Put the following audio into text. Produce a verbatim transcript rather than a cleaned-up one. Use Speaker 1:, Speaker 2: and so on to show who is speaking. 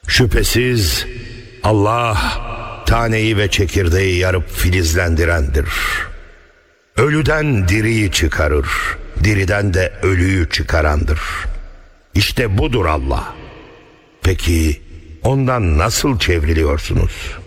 Speaker 1: Şüphesiz Allah taneyi ve çekirdeği yarıp filizlendirendir. Ölüden diriyi çıkarır, diriden de ölüyü çıkarandır. İşte budur Allah. Peki ondan nasıl çevriliyorsunuz?